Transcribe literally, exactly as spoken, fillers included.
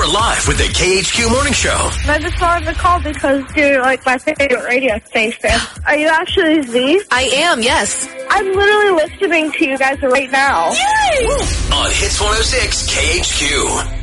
You're live with the K H Q Morning Show. I just wanted to call because you're like my favorite radio station. Are you actually Z? I am, yes. I'm literally listening to you guys right now. Yay! On Hits one oh six K H Q.